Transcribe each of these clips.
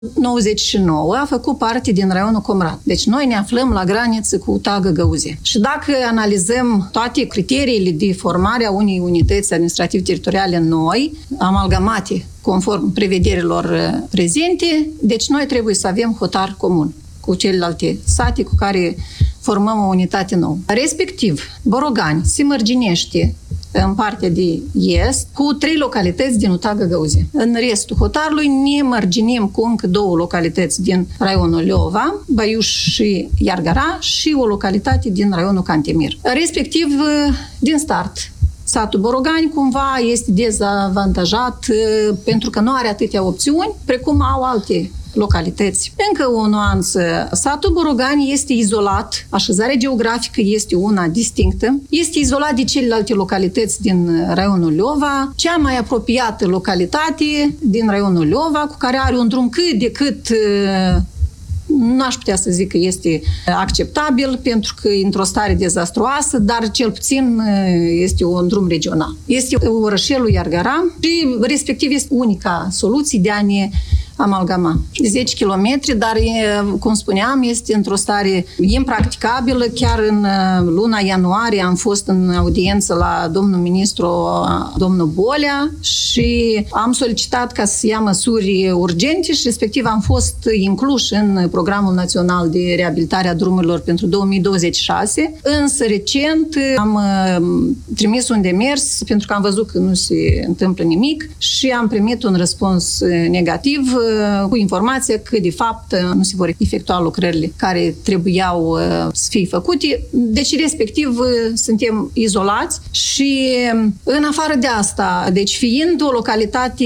99 a făcut parte din raionul Comrat. Deci noi ne aflăm la graniță cu Tagă Găuzie. Și dacă analizăm toate criteriile de formare a unei unități administrativ-teritoriale noi, amalgamate conform prevederilor prezente, deci noi trebuie să avem hotar comun cu celelalte sate cu care formăm o unitate nouă. Respectiv, Borogani se mărginește în partea de est cu 3 localități din Tagă Găuzie. În restul hotarului ne mărginim cu încă 2 localități din raionul Leova, Băiuș și Iargara, și o localitate din raionul Cantemir. Respectiv, din start, satul Borogani cumva este dezavantajat pentru că nu are atâtea opțiuni precum au alte localități. Încă o nuanță. Satul Borogani este izolat, așezarea geografică este una distinctă, este izolat de celelalte localități din raionul Leova, cea mai apropiată localitate din raionul Leova, cu care are un drum cât de cât n-aș putea să zic că este acceptabil, pentru că e într-o stare dezastruoasă, dar cel puțin este un drum regional. Este orășelul Iargara și respectiv este unica soluție de a ne amalgama. 10 km, dar, cum spuneam, este într-o stare impracticabilă. Chiar în luna ianuarie am fost în audiență la domnul ministru, domnul Bolea, și am solicitat ca să ia măsuri urgente și respectiv am fost incluși în Programul Național de Reabilitare a Drumurilor pentru 2026. Însă, recent, am trimis un demers pentru că am văzut că nu se întâmplă nimic și am primit un răspuns negativ cu informația că, de fapt, nu se vor efectua lucrările care trebuiau să fie făcute. Deci, respectiv, suntem izolați și, în afară de asta, deci fiind o localitate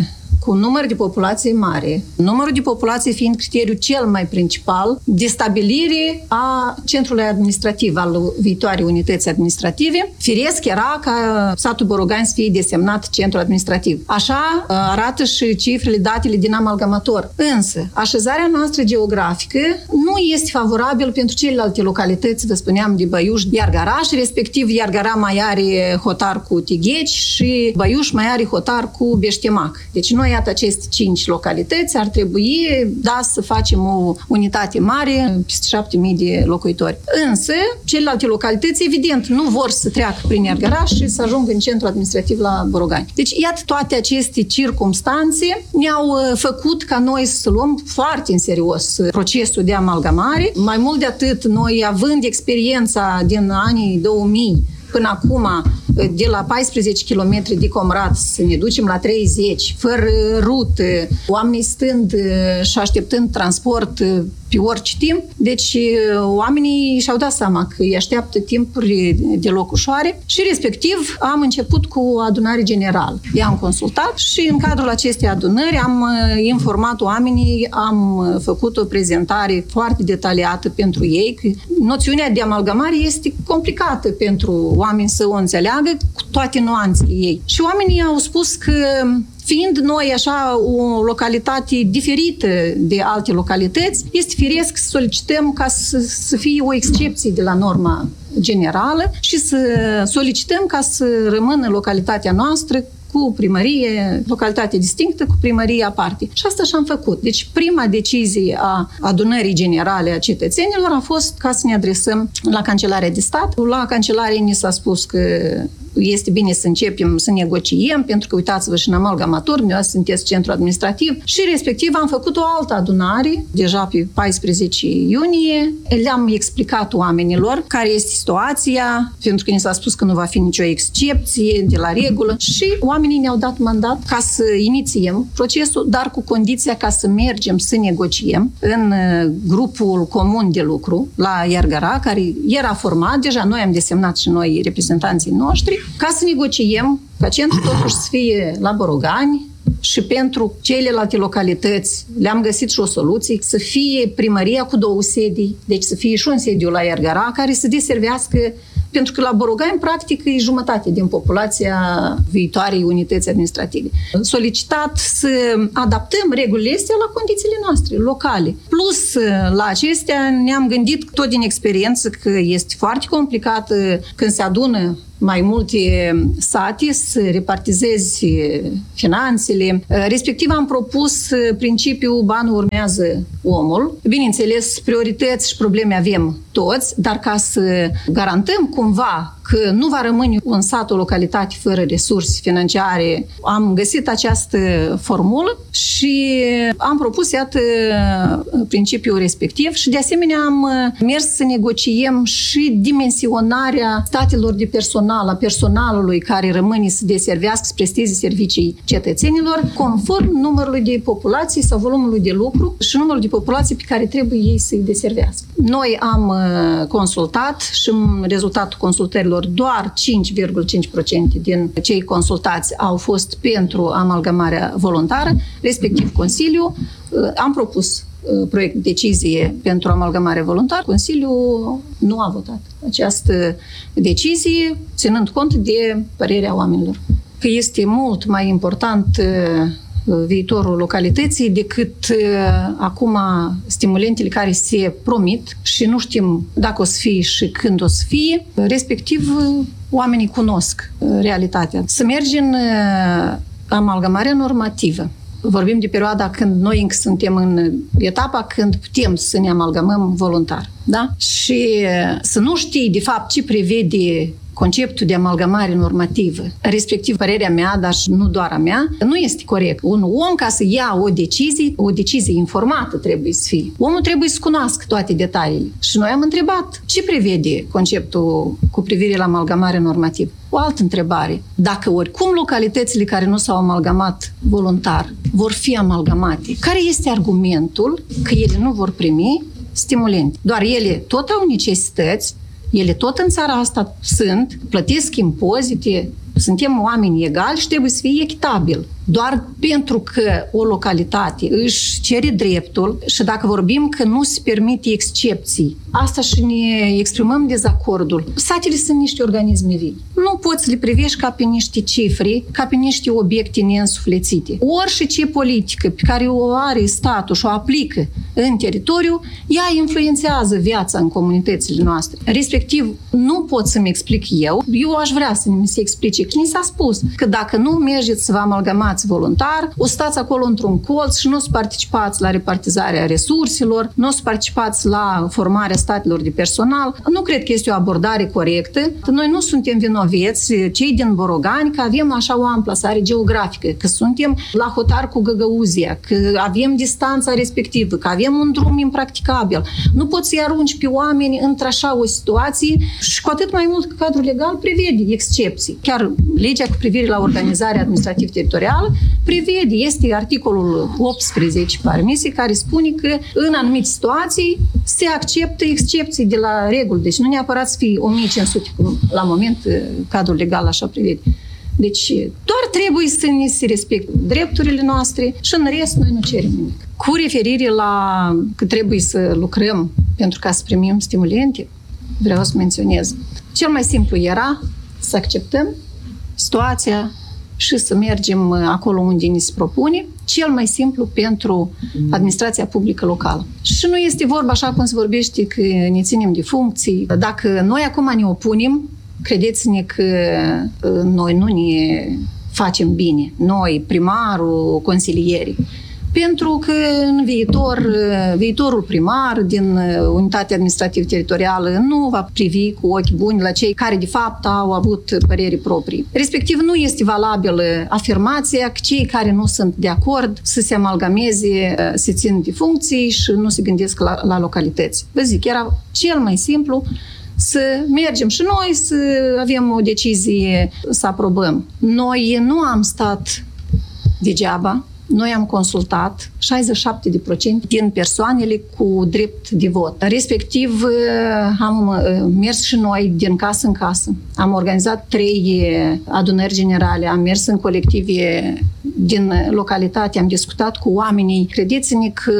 cu număr de populație mare, numărul de populație fiind criteriul cel mai principal de stabilire a centrului administrativ al viitoarei unități administrative, firesc era ca satul Borogani să fie desemnat centru administrativ. Așa arată și cifrele, datele din amalgamator. Însă, așezarea noastră geografică nu este favorabilă pentru celelalte localități, vă spuneam, de Băiuș, Iargara, și respectiv Iargara mai are hotar cu Tigheci și Băiuș mai are hotar cu Beștemac. Deci noi, iată, aceste 5 localități ar trebui, să facem o unitate mare, peste 7.000 de locuitori. Însă, celelalte localități, evident, nu vor să treacă prin Iargara și să ajungă în centru administrativ la Borogani. Deci, iată, toate aceste circumstanțe ne-au făcut ca noi să luăm foarte în serios procesul de amalgamare. Mai mult de atât, noi, având experiența din anii 2000 până acum, de la 14 km de Comrat să ne ducem la 30, fără rută, oamenii stând și așteptând transport pe orice timp. Deci oamenii și-au dat seama că îi așteaptă timpuri deloc ușoare și respectiv am început cu o adunare generală. I-am consultat și în cadrul acestei adunări am informat oamenii, am făcut o prezentare foarte detaliată pentru ei, că noțiunea de amalgamare este complicată pentru oameni să o înțeleagă cu toate nuanțele ei. Și oamenii au spus că, fiind noi așa o localitate diferită de alte localități, este firesc să solicităm ca să fie o excepție de la norma generală și să solicităm ca să rămână localitatea noastră cu primărie, localitate distinctă, cu primărie aparte. Și asta și-am făcut. Deci prima decizie a adunării generale a cetățenilor a fost ca să ne adresăm la Cancelarea de Stat. La Cancelare ni s-a spus că este bine să începem să negociem, pentru că, uitați-vă, și în amalgamator, dumneavoastră sunteți centru administrativ, și respectiv am făcut o altă adunare, deja pe 14 iunie, le-am explicat oamenilor care este situația, pentru că ni s-a spus că nu va fi nicio excepție de la regulă, și oamenii ne-au dat mandat ca să inițiem procesul, dar cu condiția ca să mergem să negociem în grupul comun de lucru la Iargara, care era format, deja noi am desemnat și noi reprezentanții noștri, ca să negociem ca centru totuși să fie la Borogani și pentru celelalte localități le-am găsit și o soluție, să fie primăria cu 2 sedii, deci să fie și un sediu la Iargara care să deservească, pentru că la Borogani, practic, e jumătate din populația viitoarei unități administrative. Solicitat să adaptăm regulile astea la condițiile noastre, locale. Plus, la acestea ne-am gândit tot din experiență că este foarte complicat când se adună mai multe sate, să repartizezi finanțele. Respectiv am propus principiul banul urmează omul. Bineînțeles, priorități și probleme avem toți, dar ca să garantăm cumva că nu va rămâne un sat, o localitate fără resurse financiare, am găsit această formulă și am propus, iată, principiul respectiv și de asemenea am mers să negociem și dimensionarea statelor de personal, a personalului care rămâne să deservească, să presteze servicii cetățenilor, conform numărului de populație sau volumului de lucru și numărul de populație pe care trebuie ei să-i deservească. Noi am consultat și în rezultatul consultărilor doar 5,5% din cei consultați au fost pentru amalgamarea voluntară, respectiv Consiliul. Am propus proiect de decizie pentru amalgamare voluntară. Consiliul nu a votat această decizie, ținând cont de părerea oamenilor. Că este mult mai important viitorul localității decât acum stimulentele care se promit și nu știm dacă o să fie și când o să fie, respectiv oamenii cunosc realitatea. Să mergem în amalgamarea normativă. Vorbim de perioada când noi încă suntem în etapa când putem să ne amalgamăm voluntar. Da? Și să nu știi de fapt ce prevede conceptul de amalgamare normativă, respectiv părerea mea, dar nu doar a mea, nu este corect. Un om, ca să ia o decizie informată trebuie să fie. Omul trebuie să cunoască toate detaliile. Și noi am întrebat ce prevede conceptul cu privire la amalgamare normativă. O altă întrebare. Dacă oricum localitățile care nu s-au amalgamat voluntar vor fi amalgamate, care este argumentul că ele nu vor primi stimulente? Doar ele tot au necesități, ele tot în țara asta sunt, plătesc impozite, suntem oameni egali și trebuie să fie echitabil. Doar pentru că o localitate își cere dreptul și dacă vorbim că nu se permite excepții, asta și ne exprimăm dezacordul. Satele sunt niște organisme vii. Nu poți să le privești ca pe niște cifre, ca pe niște obiecte neînsuflețite. Orice politică pe care o are statul și o aplică în teritoriu, ea influențează viața în comunitățile noastre. Respectiv, nu pot să-mi explic eu aș vrea să mi se explice. Ni s-a spus că dacă nu mergeți să vă amalgamați voluntar, o stați acolo într-un colț și nu o să participați la repartizarea resurselor, nu o să participați la formarea statelor de personal. Nu cred că este o abordare corectă. Noi nu suntem vinoveți, cei din Borogani, că avem așa o amplasare geografică, că suntem la hotar cu Găgăuzia, că avem distanța respectivă, că avem un drum impracticabil. Nu poți să-i arunci pe oameni într-așa o situație și cu atât mai mult că cadrul legal prevede excepții. Chiar legea cu privire la organizarea administrativ-teritorială prevede, este articolul 18, care spune că în anumite situații se acceptă excepții de la reguli. Deci nu neapărat să fie 1500, cum la moment cadrul legal așa prevede. Deci doar trebuie să ne se respecte drepturile noastre și în rest noi nu cerem nimic. Cu referire la că trebuie să lucrăm pentru ca să primim stimulente, vreau să menționez. Cel mai simplu era să acceptăm situația și să mergem acolo unde ni se propune, cel mai simplu pentru administrația publică locală. Și nu este vorba așa cum se vorbește că ne ținem de funcții. Dacă noi acum ne opunem, credeți-ne că noi nu ne facem bine. Noi, primarul, consilierii. Pentru că în viitorul primar din unitatea administrativ-teritorială nu va privi cu ochi buni la cei care de fapt au avut păreri proprii. Respectiv nu este valabilă afirmația că cei care nu sunt de acord să se amalgameze, se țin de funcții și nu se gândesc la localități. Vă zic, era cel mai simplu să mergem și noi să avem o decizie, să aprobăm. Noi nu am stat degeaba. Noi am consultat 67% din persoanele cu drept de vot. Respectiv, am mers și noi din casă în casă. Am organizat 3 adunări generale, am mers în colective din localitate, am discutat cu oamenii. Credeți-ne că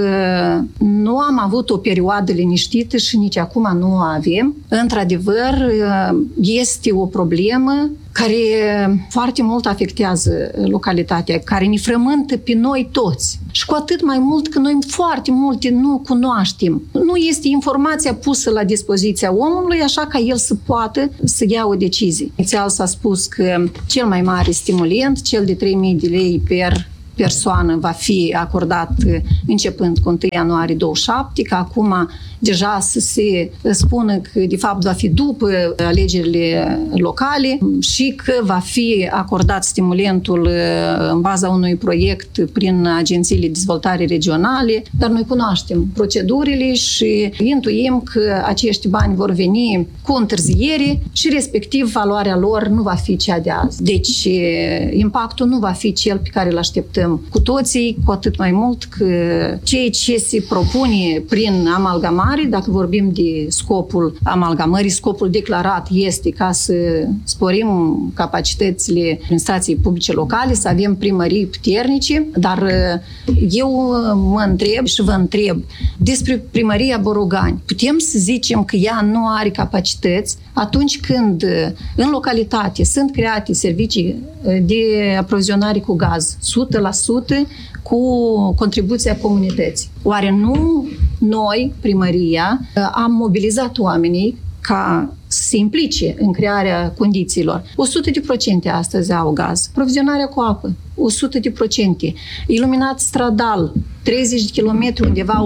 nu am avut o perioadă liniștită și nici acum nu o avem. Într-adevăr, este o problemă care foarte mult afectează localitatea, care ne frământă pe noi toți. Și cu atât mai mult că noi foarte multe nu cunoaștem. Nu nu este informația pusă la dispoziția omului, așa ca el să poată să ia o decizie. Inițial s-a spus că cel mai mare stimulent, cel de 3.000 de lei per persoană, va fi acordat începând cu 1 ianuarie 27, că acum deja să se spună că de fapt va fi după alegerile locale și că va fi acordat stimulentul în baza unui proiect prin agențiile de dezvoltare regionale, dar noi cunoaștem procedurile și intuim că acești bani vor veni cu întârziere și respectiv valoarea lor nu va fi cea de azi. Deci impactul nu va fi cel pe care îl așteptăm cu toții, cu atât mai mult că ceea ce se propune prin amalgamare, dacă vorbim de scopul amalgamării, scopul declarat este ca să sporim capacitățile administrației publice locale, să avem primării puternice, dar eu mă întreb și vă întreb despre primăria Borogani. Putem să zicem că ea nu are capacități atunci când în localitate sunt create servicii de aprovizionare cu gaz 100% cu contribuția comunității. Oare nu noi, primăria, am mobilizat oamenii ca să se implice în crearea condițiilor? 100% astăzi au gaz. Aprovizionarea cu apă, 100%. Iluminat stradal, 30 de kilometri, undeva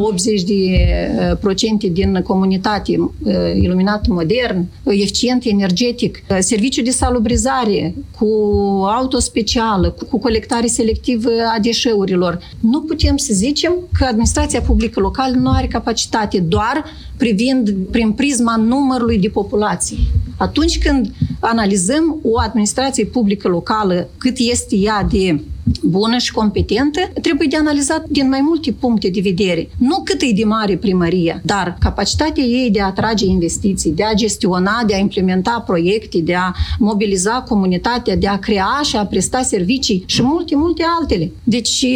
80% din comunitate, iluminat modern, eficient energetic, serviciu de salubrizare cu auto specială, cu colectare selectivă a deșeurilor. Nu putem să zicem că administrația publică locală nu are capacitate, doar privind prin prisma numărului de populație. Atunci când analizăm o administrație publică locală, cât este ea de bună și competentă, trebuie de analizat din mai multe puncte de vedere. Nu cât e de mare primăria, dar capacitatea ei de a atrage investiții, de a gestiona, de a implementa proiecte, de a mobiliza comunitatea, de a crea și a presta servicii și multe, multe altele. Deci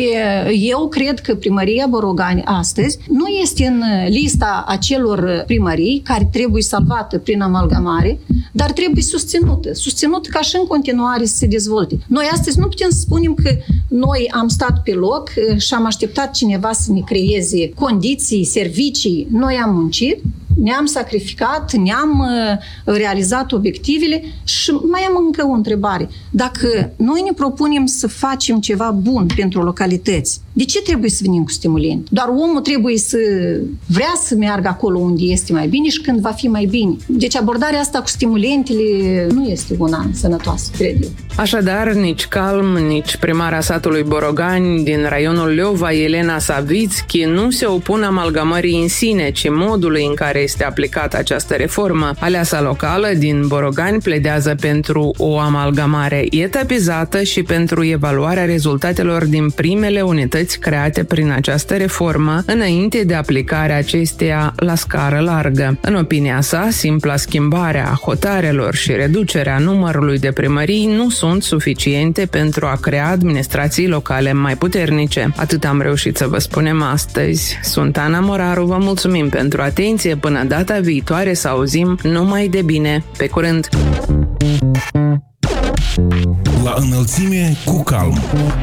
eu cred că primăria Borogani astăzi nu este în lista acelor primării care trebuie salvată prin amalgamare, dar trebuie susținută ca și în continuare să se dezvolte. Noi astăzi nu putem să spunem că noi am stat pe loc și am așteptat cineva să ne creeze condiții, servicii. Noi am muncit, ne-am sacrificat, ne-am realizat obiectivele și mai am încă o întrebare. Dacă noi ne propunem să facem ceva bun pentru localități, de ce trebuie să venim cu stimulente? Doar omul trebuie să vrea să meargă acolo unde este mai bine și când va fi mai bine. Deci abordarea asta cu stimulentele nu este una sănătoasă, cred eu. Așadar, nici Calm, nici primara satului Borogani din raionul Leova, Elena Savitski, nu se opun amalgamării în sine, ci modului în care este aplicată această reformă. Aleasa locală din Borogani pledează pentru o amalgamare etapizată și pentru evaluarea rezultatelor din primele unități create prin această reformă, înainte de aplicarea acesteia la scară largă. În opinia sa, simpla schimbare a hotarelor și reducerea numărului de primării nu sunt suficiente pentru a crea administrații locale mai puternice. Atât am reușit să vă spunem astăzi. Sunt Ana Moraru, vă mulțumim pentru atenție. Până data viitoare să auzim numai de bine. Pe curând! La înălțime cu Calm.